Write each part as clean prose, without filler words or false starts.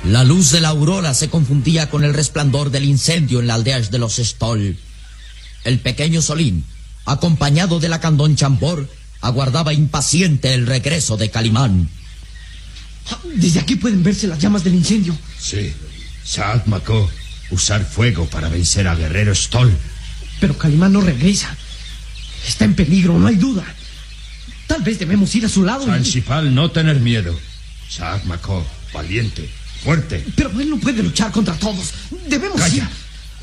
La luz de la aurora se confundía con el resplandor del incendio en la aldea de los Stoll. El pequeño Solín, acompañado de la Candón Chambord, aguardaba impaciente el regreso de Calimán. Desde aquí pueden verse las llamas del incendio. Sí. Saad Mako, usar fuego para vencer a Guerrero Stoll. Pero Calimán no regresa. Está en peligro, no hay duda. Tal vez debemos ir a su lado. Principal, no tener miedo. Saad Mako, valiente, fuerte. Pero él no puede luchar contra todos. Debemos Calla. ir.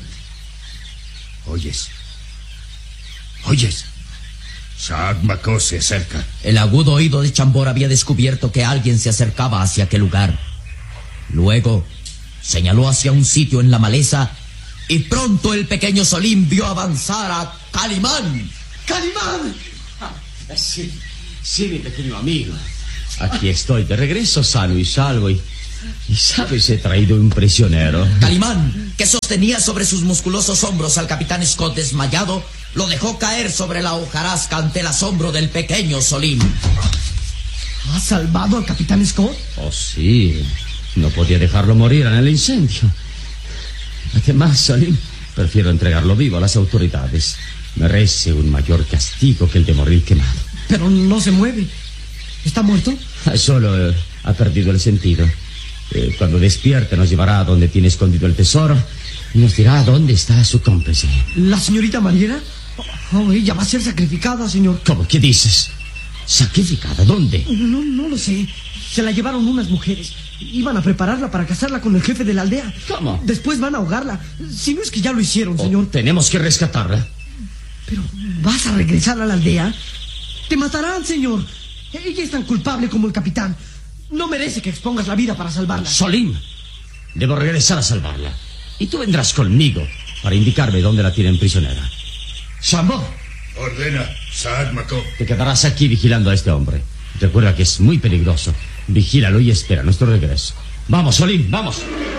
¿Oyes? ¿Oyes? Saad Mako se acerca. El agudo oído de Chambord había descubierto que alguien se acercaba hacia aquel lugar. Luego señaló hacia un sitio en la maleza y pronto el pequeño Solín vio avanzar a Calimán. ¡Calimán! Sí, mi pequeño amigo. Aquí estoy de regreso sano y salvo y sabes, he traído un prisionero. Calimán, que sostenía sobre sus musculosos hombros al capitán Scott desmayado, lo dejó caer sobre la hojarasca ante el asombro del pequeño Solín. ¿Ha salvado al capitán Scott? Oh, sí. No podía dejarlo morir en el incendio. Además, Solín, prefiero entregarlo vivo a las autoridades. Merece un mayor castigo que el de morir quemado. Pero no se mueve. ¿Está muerto? Solo ha perdido el sentido. Cuando despierte nos llevará a donde tiene escondido el tesoro y nos dirá dónde está su cómplice. ¿La señorita Mariela? Oh, ella va a ser sacrificada, señor. ¿Cómo? ¿Qué dices? ¿Sacrificada? ¿Dónde? No lo sé. Se la llevaron unas mujeres. Iban a prepararla para casarla con el jefe de la aldea. ¿Cómo? Después van a ahogarla. Si no es que ya lo hicieron, señor. Tenemos que rescatarla. Pero, ¿vas a regresar a la aldea? Te matarán, señor. Ella es tan culpable como el capitán. No merece que expongas la vida para salvarla. Solín, debo regresar a salvarla. Y tú vendrás conmigo para indicarme dónde la tienen prisionera. Chambord. Ordena, Saad Mako. Te quedarás aquí vigilando a este hombre. Recuerda que es muy peligroso. Vigílalo y espera nuestro regreso. Vamos, Solín, vamos.